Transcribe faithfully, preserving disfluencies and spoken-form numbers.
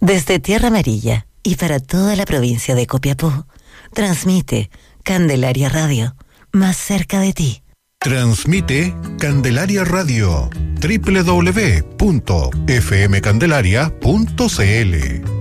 Desde Tierra Amarilla y para toda la provincia de Copiapó, transmite Candelaria Radio, más cerca de ti. Transmite Candelaria Radio, doble u doble u doble u punto f m candelaria punto c l.